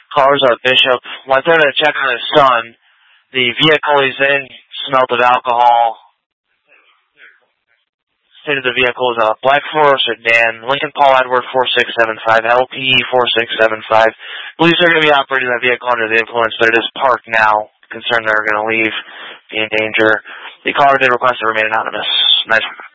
Cars are Bishop. Went there to check on his son. The vehicle he's in smelled of alcohol. State of the vehicle is a black four-door sedan, Lincoln Paul Edward 4675, LPE 4675. Police are going to be operating that vehicle under the influence, but it is parked now. Concerned they're going to leave, be in danger. The caller did request to remain anonymous. Nice.